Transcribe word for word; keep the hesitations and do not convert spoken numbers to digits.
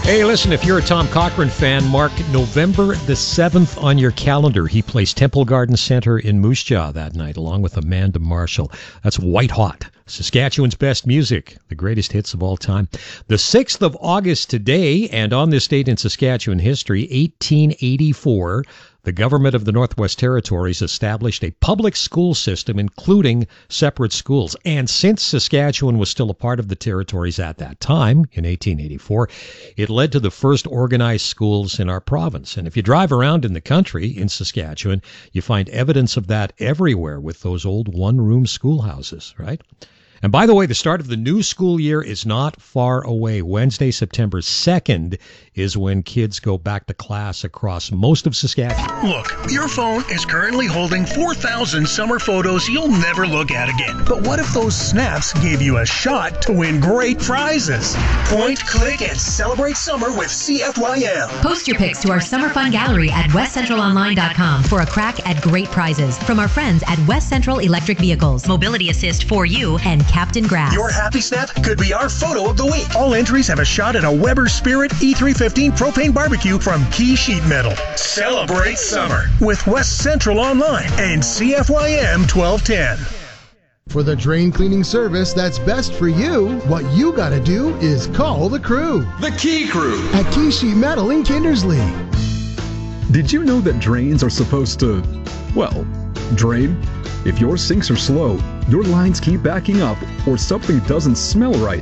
Hey, listen, if you're a Tom Cochrane fan, mark November the seventh on your calendar. He plays Temple Garden Center in Moose Jaw that night, along with Amanda Marshall. That's white hot. Saskatchewan's best music, the greatest hits of all time. The sixth of August today, and on this date in Saskatchewan history, eighteen eighty-four, the government of the Northwest Territories established a public school system, including separate schools. And since Saskatchewan was still a part of the territories at that time, in eighteen eighty-four, it led to the first organized schools in our province. And if you drive around in the country, in Saskatchewan, you find evidence of that everywhere with those old one-room schoolhouses, right? And by the way, the start of the new school year is not far away. Wednesday, September second is when kids go back to class across most of Saskatchewan. Look, your phone is currently holding four thousand summer photos you'll never look at again. But what if those snaps gave you a shot to win great prizes? Point, click, and celebrate summer with C F Y M. Post your pics to our Summer Fun Gallery at west central online dot com for a crack at great prizes from our friends at West Central Electric Vehicles, Mobility Assist for You, and Captain Grass. Your happy snap could be our photo of the week. All entries have a shot at a Weber Spirit E three fifteen propane barbecue from Key Sheet Metal. Celebrate summer with West Central Online and C F Y M twelve ten. For the drain cleaning service that's best for you, what you gotta do is call the crew. The Key Crew At Key Sheet Metal in Kindersley. Did you know that drains are supposed to, well, drain? If your sinks are slow, your lines keep backing up, or something doesn't smell right,